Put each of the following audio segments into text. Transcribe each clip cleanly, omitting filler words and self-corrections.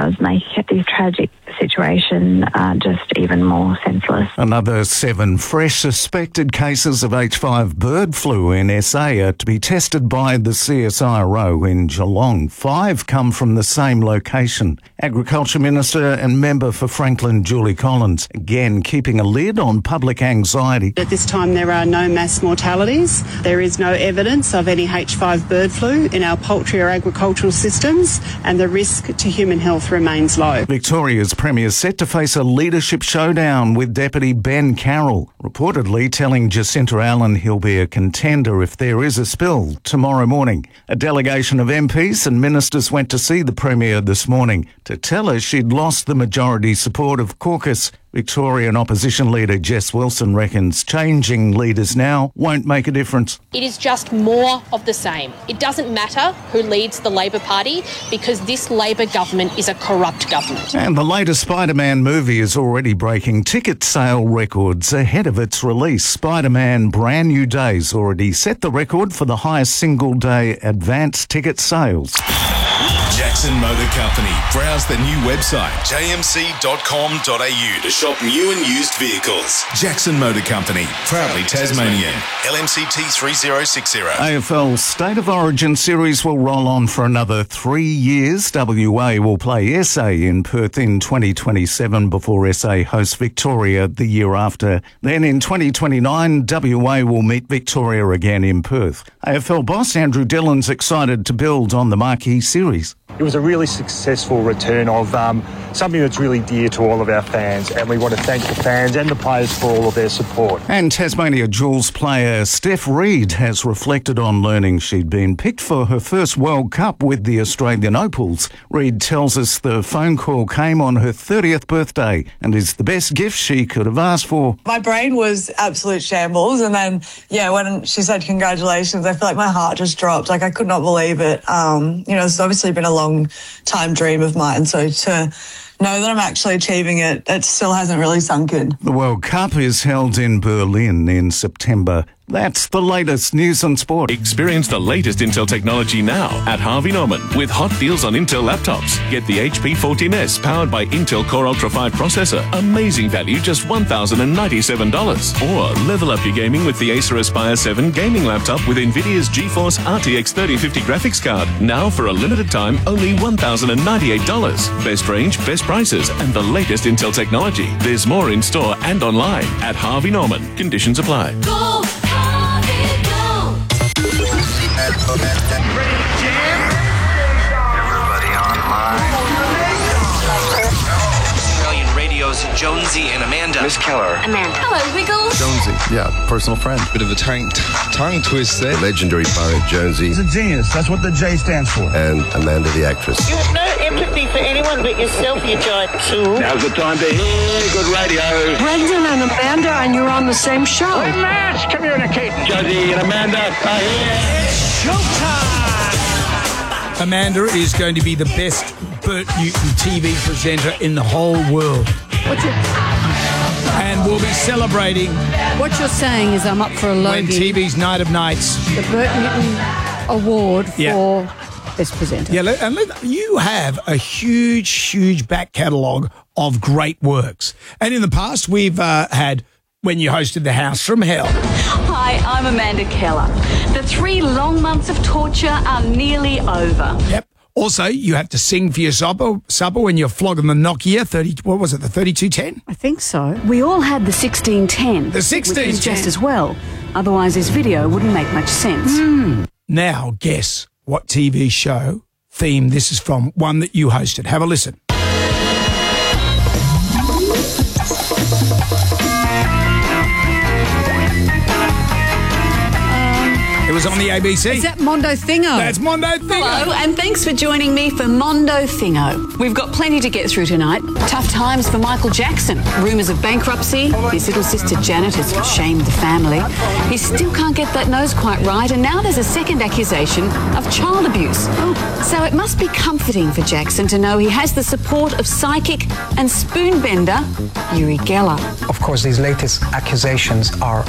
does make this tragic situation just even more senseless. Another 7 fresh suspected cases of H5 bird flu in SA are to be tested by the CSIRO in Geelong. 5 come from the same location. Agriculture Minister and member for Franklin, Julie Collins, again keeping a lid on public anxiety. At this time there are no mass mortalities. There is no evidence of any H5 bird flu in our poultry or agricultural systems, and the risk to human health remains low. Victoria's Premier is set to face a leadership showdown with Deputy Ben Carroll, reportedly telling Jacinta Allen he'll be a contender if there is a spill tomorrow morning. A delegation of MPs and ministers went to see the Premier this morning to tell her she'd lost the majority support of caucus. Victorian opposition leader Jess Wilson reckons changing leaders now won't make a difference. It is just more of the same. It doesn't matter who leads the Labor Party because this Labor government is a corrupt government. And the latest Spider-Man movie is already breaking ticket sale records ahead of its release. Spider-Man Brand New Days already set the record for the highest single-day advance ticket sales. Jackson Motor Company. Browse the new website, jmc.com.au, to shop new and used vehicles. Jackson Motor Company, proudly Tasmanian. LMCT 3060. AFL State of Origin series will roll on for another 3 years. WA will play SA in Perth in 2027 before SA hosts Victoria the year after. Then in 2029, WA will meet Victoria again in Perth. AFL boss Andrew Dillon's excited to build on the marquee series. It was a really successful return of something that's really dear to all of our fans, and we want to thank the fans and the players for all of their support. And Tasmania Jewels player Steph Reid has reflected on learning she'd been picked for her first World Cup with the Australian Opals. Reid tells us the phone call came on her 30th birthday and is the best gift she could have asked for. My brain was absolute shambles, and then, when she said congratulations, I feel like my heart just dropped. Like, I could not believe it. It's obviously been a long time dream of mine, so to know that I'm actually achieving it, it still hasn't really sunk in. The World Cup is held in Berlin in September. That's the latest news and sport. Experience the latest Intel technology now at Harvey Norman with hot deals on Intel laptops. Get the HP 14S powered by Intel Core Ultra 5 processor. Amazing value, just $1,097. Or level up your gaming with the Acer Aspire 7 gaming laptop with NVIDIA's GeForce RTX 3050 graphics card. Now for a limited time, only $1,098. Best range, best prices, and the latest Intel technology. There's more in store and online at Harvey Norman. Conditions apply. Go! Everybody online. Australian Radio's Jonesy and Amanda. Miss Keller. Amanda. Hello, Wiggles. Jonesy, yeah, personal friend. Bit of a tongue twist there. The legendary poet Jonesy. He's a genius. That's what the J stands for. And Amanda, the actress. You have no empathy for anyone but yourself, you giant tool. Now's the time to hear good radio. Brendan and Amanda, and you're on the same show. We're mass communicating. Jonesy and Amanda are here. It's showtime! Amanda is going to be the best Bert Newton TV presenter in the whole world. And we'll be celebrating. What you're saying is I'm up for a When TV's Night of Nights. The Bert Newton Award for Best Presenter. Yeah, and you have a huge, huge back catalogue of great works. And in the past, we've had when you hosted The House from Hell. Hi, I'm Amanda Keller. The 3 long months of torture are nearly over. Yep. Also, you have to sing for your supper when you're flogging the Nokia 3210? I think so. We all had the 1610. The 1610. Which is just as well. Otherwise, this video wouldn't make much sense. Now, guess what TV show theme this is from? One that you hosted. Have a listen. It was on the ABC. Is that Mondo Thingo? That's Mondo Thingo. Hello, and thanks for joining me for Mondo Thingo. We've got plenty to get through tonight. Tough times for Michael Jackson. Rumours of bankruptcy. His little sister Janet has shamed the family. He still can't get that nose quite right, and now there's a second accusation of child abuse. So it must be comforting for Jackson to know he has the support of psychic and spoonbender Uri Geller. Of course, these latest accusations are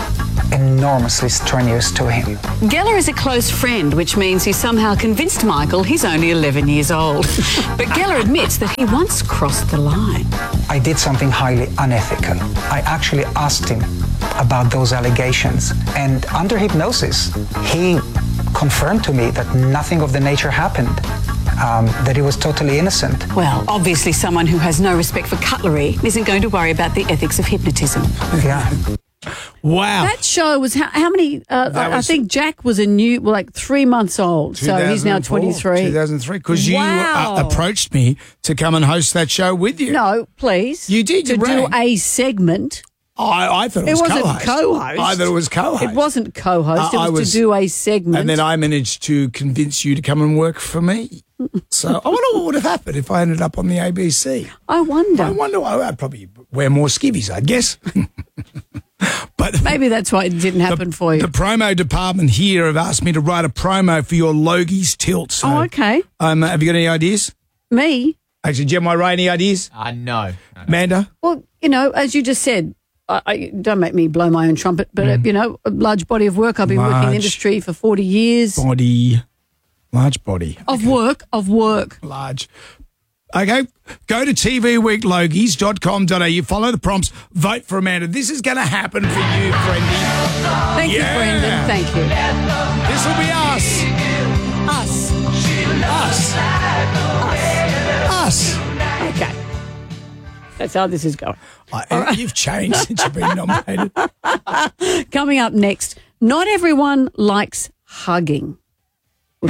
enormously strenuous to him. Geller is a close friend, which means he somehow convinced Michael he's only 11 years old. But Geller admits that he once crossed the line. I did something highly unethical. I actually asked him about those allegations, and under hypnosis, he confirmed to me that nothing of the nature happened, that he was totally innocent. Well, obviously someone who has no respect for cutlery isn't going to worry about the ethics of hypnotism. Yeah. Wow. That show was how many? I think Jack was 3 months old, so he's now 23. 2003, because you approached me to come and host that show with you. No, please. You did. To do a segment. I thought it was co-host. It wasn't co-host. I thought it was co-host. It wasn't co-host. It was to do a segment. And then I managed to convince you to come and work for me. So I wonder what would have happened if I ended up on the ABC. I wonder. I'd probably wear more skivvies, I'd guess. But maybe that's why it didn't happen for you. The promo department here have asked me to write a promo for your Logies tilt. So, okay. Have you got any ideas? Me? Actually, Jem, write any ideas? No. Amanda? Well, as you just said, don't make me blow my own trumpet, but, a large body of work. I've been working in the industry for 40 years. Large body. Of work. Large. Okay, go to tvweeklogies.com.au, follow the prompts, vote for Amanda. This is going to happen for you, Brendy. Thank you, Brendan. Thank you. This will be us. Us. Okay. That's how this is going. You've changed since you've been nominated. Coming up next, not everyone likes hugging.